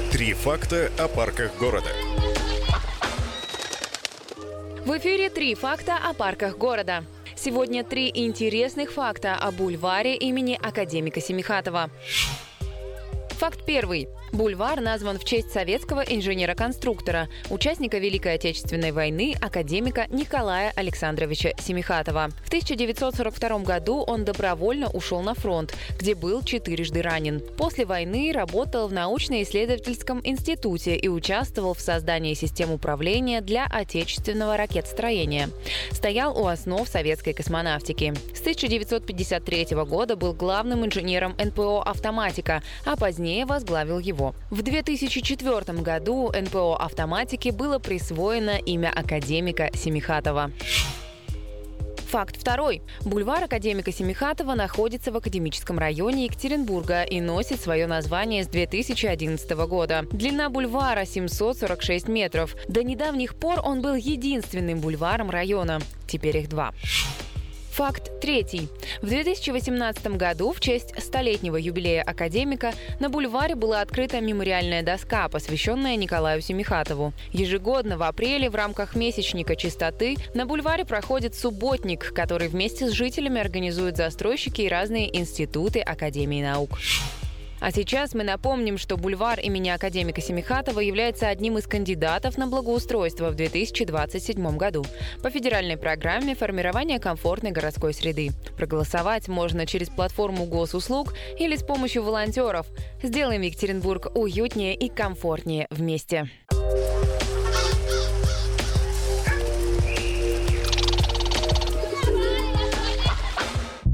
Три факта о парках города. В эфире «Три факта о парках города». Сегодня 3 интересных факта о бульваре имени академика Семихатова. Факт первый. Бульвар назван в честь советского инженера-конструктора, участника Великой Отечественной войны, академика Николая Александровича Семихатова. В 1942 году он добровольно ушел на фронт, где был 4-жды ранен. После войны работал в научно-исследовательском институте и участвовал в создании систем управления для отечественного ракетостроения. Стоял у основ советской космонавтики. С 1953 года был главным инженером НПО «Автоматика», а позднее возглавил его. В 2004 году НПО «Автоматики» было присвоено имя академика Семихатова. Факт второй. Бульвар академика Семихатова находится в Академическом районе Екатеринбурга и носит свое название с 2011 года. Длина бульвара 746 метров. До недавних пор он был единственным бульваром района. Теперь их 2. Факт третий. В 2018 году в честь 100-летнего юбилея академика на бульваре была открыта мемориальная доска, посвященная Николаю Семихатову. Ежегодно в апреле в рамках месячника чистоты на бульваре проходит субботник, который вместе с жителями организуют застройщики и разные институты Академии наук. А сейчас мы напомним, что бульвар имени академика Семихатова является одним из кандидатов на благоустройство в 2027 году по федеральной программе формирования комфортной городской среды. Проголосовать можно через платформу госуслуг или с помощью волонтеров. Сделаем Екатеринбург уютнее и комфортнее вместе.